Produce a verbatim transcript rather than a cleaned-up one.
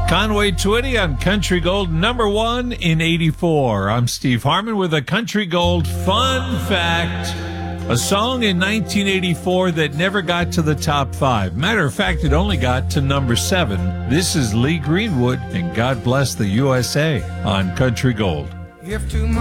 Conway Twitty on Country Gold, number one in eighty-four. I'm Steve Harmon with a Country Gold fun fact. A song in nineteen eighty-four that never got to the top five. Matter of fact, it only got to number seven. This is Lee Greenwood and God Bless the U S A on Country Gold. If tomorrow